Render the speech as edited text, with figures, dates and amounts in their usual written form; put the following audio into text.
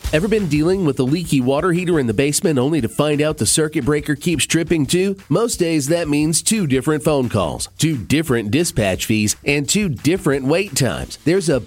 Ever been dealing with a leaky water heater in the basement only to find out the circuit breaker keeps tripping too? Most days that means 2 different phone calls, 2 different dispatch fees, and 2 different wait times. There's a